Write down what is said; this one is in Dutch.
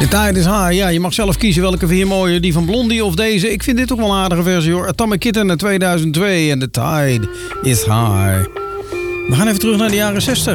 The Tide is High. Ja, je mag zelf kiezen welke vind je mooier. Die van Blondie of deze. Ik vind dit toch wel een aardige versie hoor. Atomic Kitten uit 2002 en The Tide is High. We gaan even terug naar de jaren 60.